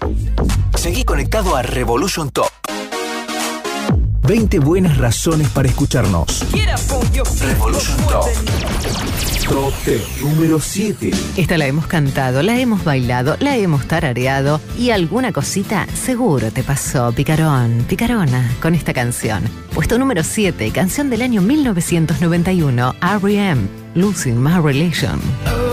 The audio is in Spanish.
Seguí conectado a Revolution Top. 20 buenas razones para escucharnos. Revolution Top. Top 10, número 7. Esta la hemos cantado, la hemos bailado, la hemos tarareado y alguna cosita seguro te pasó, picarón, picarona, con esta canción. Puesto número 7, canción del año 1991, R.E.M., Losing My Relation.